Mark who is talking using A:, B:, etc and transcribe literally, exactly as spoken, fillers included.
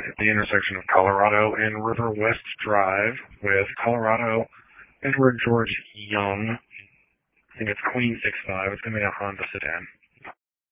A: at the intersection of Colorado and River West Drive with Colorado Edward George Young. I think it's Queen six five. It's going to be a Honda sedan.